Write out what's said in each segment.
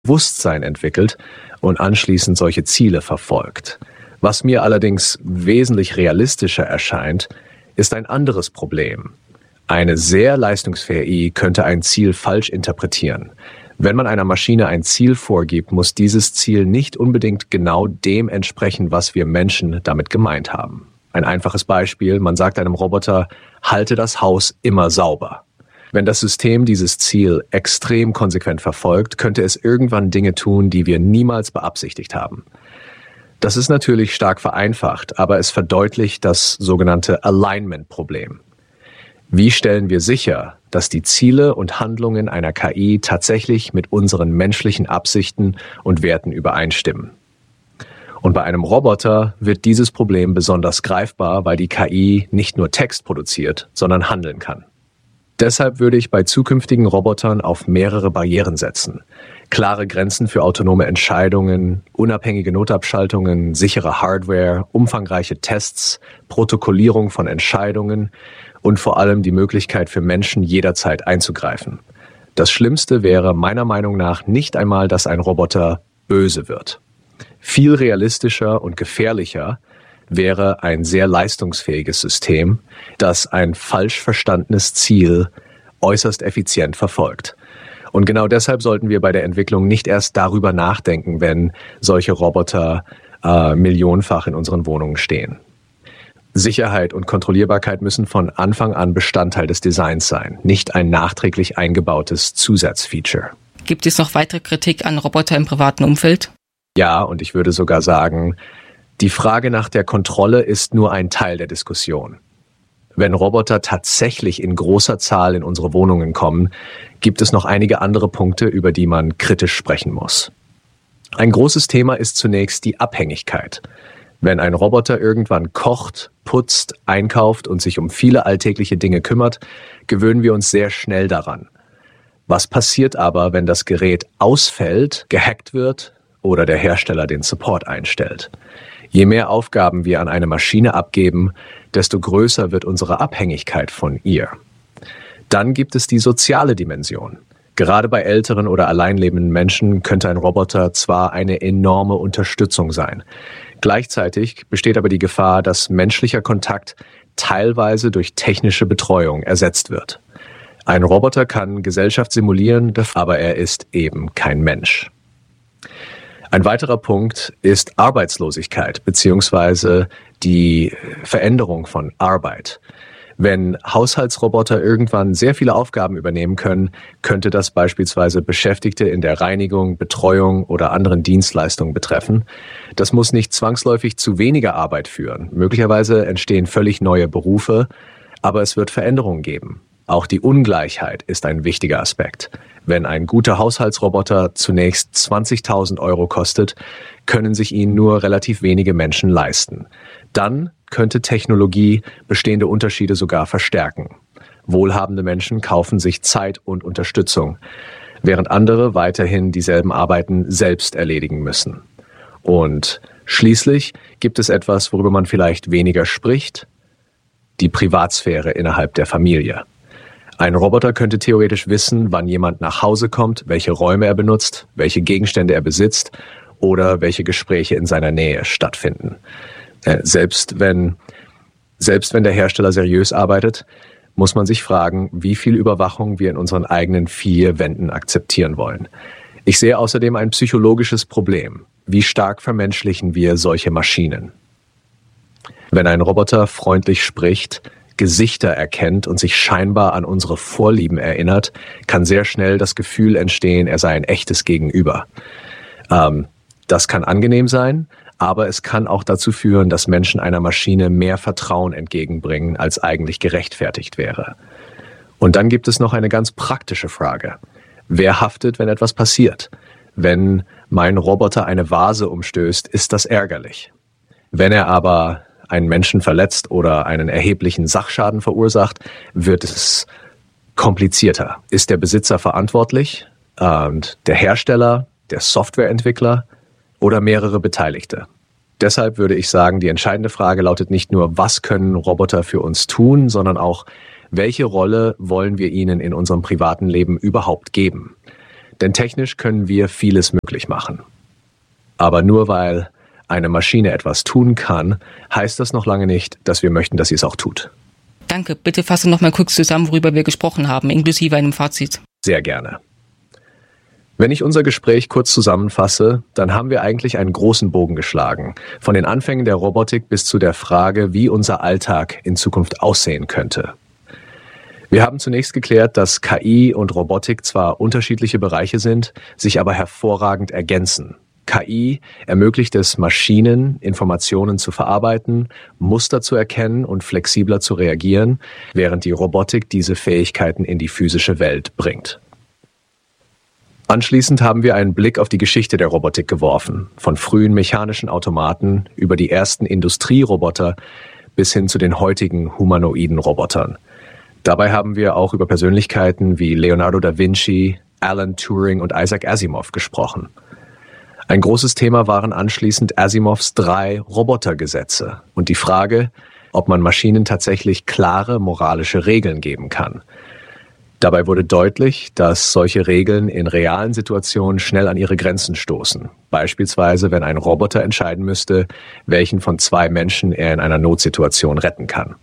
Bewusstsein entwickelt und anschließend solche Ziele verfolgt. Was mir allerdings wesentlich realistischer erscheint, ist ein anderes Problem. Eine sehr leistungsfähige AI könnte ein Ziel falsch interpretieren. Wenn man einer Maschine ein Ziel vorgibt, muss dieses Ziel nicht unbedingt genau dem entsprechen, was wir Menschen damit gemeint haben. Ein einfaches Beispiel, man sagt einem Roboter, halte das Haus immer sauber. Wenn das System dieses Ziel extrem konsequent verfolgt, könnte es irgendwann Dinge tun, die wir niemals beabsichtigt haben. Das ist natürlich stark vereinfacht, aber es verdeutlicht das sogenannte Alignment-Problem. Wie stellen wir sicher, dass die Ziele und Handlungen einer KI tatsächlich mit unseren menschlichen Absichten und Werten übereinstimmen? Und bei einem Roboter wird dieses Problem besonders greifbar, weil die KI nicht nur Text produziert, sondern handeln kann. Deshalb würde ich bei zukünftigen Robotern auf mehrere Barrieren setzen. Klare Grenzen für autonome Entscheidungen, unabhängige Notabschaltungen, sichere Hardware, umfangreiche Tests, Protokollierung von Entscheidungen und vor allem die Möglichkeit für Menschen jederzeit einzugreifen. Das Schlimmste wäre meiner Meinung nach nicht einmal, dass ein Roboter böse wird. Viel realistischer und gefährlicher wäre ein sehr leistungsfähiges System, das ein falsch verstandenes Ziel äußerst effizient verfolgt. Und genau deshalb sollten wir bei der Entwicklung nicht erst darüber nachdenken, wenn solche Roboter millionenfach in unseren Wohnungen stehen. Sicherheit und Kontrollierbarkeit müssen von Anfang an Bestandteil des Designs sein, nicht ein nachträglich eingebautes Zusatzfeature. Gibt es noch weitere Kritik an Roboter im privaten Umfeld? Ja, und ich würde sogar sagen, die Frage nach der Kontrolle ist nur ein Teil der Diskussion. Wenn Roboter tatsächlich in großer Zahl in unsere Wohnungen kommen, gibt es noch einige andere Punkte, über die man kritisch sprechen muss. Ein großes Thema ist zunächst die Abhängigkeit. Wenn ein Roboter irgendwann kocht, putzt, einkauft und sich um viele alltägliche Dinge kümmert, gewöhnen wir uns sehr schnell daran. Was passiert aber, wenn das Gerät ausfällt, gehackt wird oder der Hersteller den Support einstellt? Je mehr Aufgaben wir an eine Maschine abgeben, desto größer wird unsere Abhängigkeit von ihr. Dann gibt es die soziale Dimension. Gerade bei älteren oder alleinlebenden Menschen könnte ein Roboter zwar eine enorme Unterstützung sein. Gleichzeitig besteht aber die Gefahr, dass menschlicher Kontakt teilweise durch technische Betreuung ersetzt wird. Ein Roboter kann Gesellschaft simulieren, aber er ist eben kein Mensch. Ein weiterer Punkt ist Arbeitslosigkeit bzw. die Veränderung von Arbeit. Wenn Haushaltsroboter irgendwann sehr viele Aufgaben übernehmen können, könnte das beispielsweise Beschäftigte in der Reinigung, Betreuung oder anderen Dienstleistungen betreffen. Das muss nicht zwangsläufig zu weniger Arbeit führen. Möglicherweise entstehen völlig neue Berufe, aber es wird Veränderungen geben. Auch die Ungleichheit ist ein wichtiger Aspekt. Wenn ein guter Haushaltsroboter zunächst 20.000 € kostet, können sich ihn nur relativ wenige Menschen leisten. Dann könnte Technologie bestehende Unterschiede sogar verstärken. Wohlhabende Menschen kaufen sich Zeit und Unterstützung, während andere weiterhin dieselben Arbeiten selbst erledigen müssen. Und schließlich gibt es etwas, worüber man vielleicht weniger spricht: die Privatsphäre innerhalb der Familie. Ein Roboter könnte theoretisch wissen, wann jemand nach Hause kommt, welche Räume er benutzt, welche Gegenstände er besitzt oder welche Gespräche in seiner Nähe stattfinden. Selbst wenn der Hersteller seriös arbeitet, muss man sich fragen, wie viel Überwachung wir in unseren eigenen vier Wänden akzeptieren wollen. Ich sehe außerdem ein psychologisches Problem. Wie stark vermenschlichen wir solche Maschinen? Wenn ein Roboter freundlich spricht, Gesichter erkennt und sich scheinbar an unsere Vorlieben erinnert, kann sehr schnell das Gefühl entstehen, er sei ein echtes Gegenüber. Das kann angenehm sein, aber es kann auch dazu führen, dass Menschen einer Maschine mehr Vertrauen entgegenbringen, als eigentlich gerechtfertigt wäre. Und dann gibt es noch eine ganz praktische Frage. Wer haftet, wenn etwas passiert? Wenn mein Roboter eine Vase umstößt, ist das ärgerlich. Wenn er aber einen Menschen verletzt oder einen erheblichen Sachschaden verursacht, wird es komplizierter. Ist der Besitzer verantwortlich, der Hersteller, der Softwareentwickler oder mehrere Beteiligte? Deshalb würde ich sagen, die entscheidende Frage lautet nicht nur, was können Roboter für uns tun, sondern auch, welche Rolle wollen wir ihnen in unserem privaten Leben überhaupt geben? Denn technisch können wir vieles möglich machen. Aber nur weil eine Maschine etwas tun kann, heißt das noch lange nicht, dass wir möchten, dass sie es auch tut. Danke. Bitte fasse noch mal kurz zusammen, worüber wir gesprochen haben, inklusive einem Fazit. Sehr gerne. Wenn ich unser Gespräch kurz zusammenfasse, dann haben wir eigentlich einen großen Bogen geschlagen. Von den Anfängen der Robotik bis zu der Frage, wie unser Alltag in Zukunft aussehen könnte. Wir haben zunächst geklärt, dass KI und Robotik zwar unterschiedliche Bereiche sind, sich aber hervorragend ergänzen. KI ermöglicht es Maschinen, Informationen zu verarbeiten, Muster zu erkennen und flexibler zu reagieren, während die Robotik diese Fähigkeiten in die physische Welt bringt. Anschließend haben wir einen Blick auf die Geschichte der Robotik geworfen, von frühen mechanischen Automaten über die ersten Industrieroboter bis hin zu den heutigen humanoiden Robotern. Dabei haben wir auch über Persönlichkeiten wie Leonardo da Vinci, Alan Turing und Isaac Asimov gesprochen. Ein großes Thema waren anschließend Asimovs 3 Robotergesetze und die Frage, ob man Maschinen tatsächlich klare moralische Regeln geben kann. Dabei wurde deutlich, dass solche Regeln in realen Situationen schnell an ihre Grenzen stoßen. Beispielsweise, wenn ein Roboter entscheiden müsste, welchen von 2 Menschen er in einer Notsituation retten kann.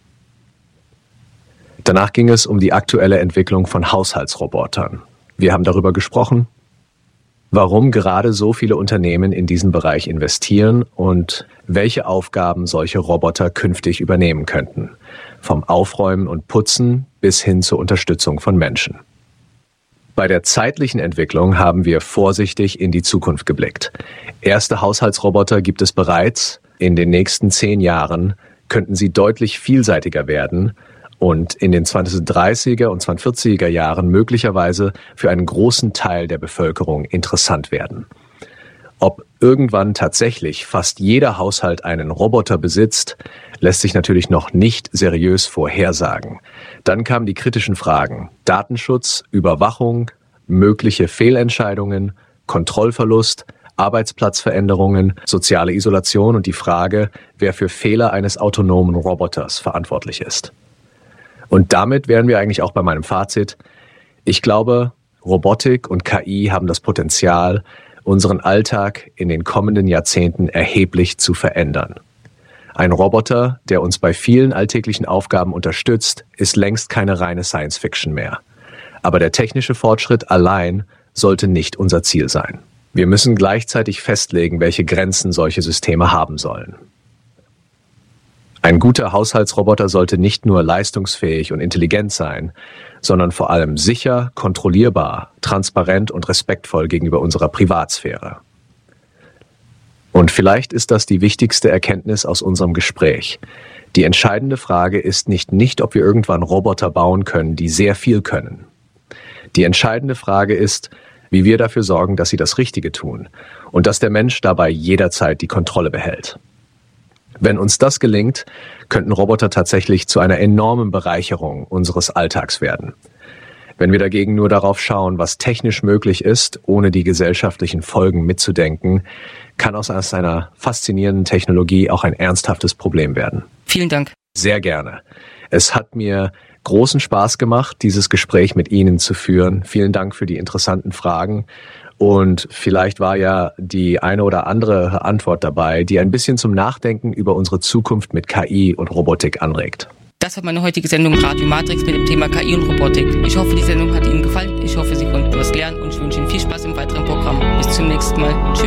Danach ging es um die aktuelle Entwicklung von Haushaltsrobotern. Wir haben darüber gesprochen, warum gerade so viele Unternehmen in diesen Bereich investieren und welche Aufgaben solche Roboter künftig übernehmen könnten. Vom Aufräumen und Putzen bis hin zur Unterstützung von Menschen. Bei der zeitlichen Entwicklung haben wir vorsichtig in die Zukunft geblickt. Erste Haushaltsroboter gibt es bereits. In den nächsten 10 Jahren könnten sie deutlich vielseitiger werden und in den 2030er und 2040er Jahren möglicherweise für einen großen Teil der Bevölkerung interessant werden. Ob irgendwann tatsächlich fast jeder Haushalt einen Roboter besitzt, lässt sich natürlich noch nicht seriös vorhersagen. Dann kamen die kritischen Fragen: Datenschutz, Überwachung, mögliche Fehlentscheidungen, Kontrollverlust, Arbeitsplatzveränderungen, soziale Isolation und die Frage, wer für Fehler eines autonomen Roboters verantwortlich ist. Und damit wären wir eigentlich auch bei meinem Fazit. Ich glaube, Robotik und KI haben das Potenzial, unseren Alltag in den kommenden Jahrzehnten erheblich zu verändern. Ein Roboter, der uns bei vielen alltäglichen Aufgaben unterstützt, ist längst keine reine Science-Fiction mehr. Aber der technische Fortschritt allein sollte nicht unser Ziel sein. Wir müssen gleichzeitig festlegen, welche Grenzen solche Systeme haben sollen. Ein guter Haushaltsroboter sollte nicht nur leistungsfähig und intelligent sein, sondern vor allem sicher, kontrollierbar, transparent und respektvoll gegenüber unserer Privatsphäre. Und vielleicht ist das die wichtigste Erkenntnis aus unserem Gespräch. Die entscheidende Frage ist nicht, ob wir irgendwann Roboter bauen können, die sehr viel können. Die entscheidende Frage ist, wie wir dafür sorgen, dass sie das Richtige tun und dass der Mensch dabei jederzeit die Kontrolle behält. Wenn uns das gelingt, könnten Roboter tatsächlich zu einer enormen Bereicherung unseres Alltags werden. Wenn wir dagegen nur darauf schauen, was technisch möglich ist, ohne die gesellschaftlichen Folgen mitzudenken, kann aus einer faszinierenden Technologie auch ein ernsthaftes Problem werden. Vielen Dank. Sehr gerne. Es hat mir großen Spaß gemacht, dieses Gespräch mit Ihnen zu führen. Vielen Dank für die interessanten Fragen. Und vielleicht war ja die eine oder andere Antwort dabei, die ein bisschen zum Nachdenken über unsere Zukunft mit KI und Robotik anregt. Das war meine heutige Sendung Radio Matrix mit dem Thema KI und Robotik. Ich hoffe, die Sendung hat Ihnen gefallen. Ich hoffe, Sie konnten was lernen und ich wünsche Ihnen viel Spaß im weiteren Programm. Bis zum nächsten Mal. Tschüss.